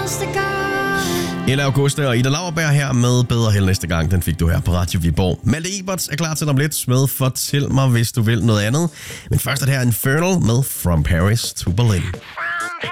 næste gang. Ella Auguste og Ida Lauerberg her med Bedre Held næste gang. Den fik du her på Radio Viborg. Malte Eberts er klar til om lidt med Fortæl mig, hvis du vil noget andet. Men først er det her Infernal med From Paris to Berlin.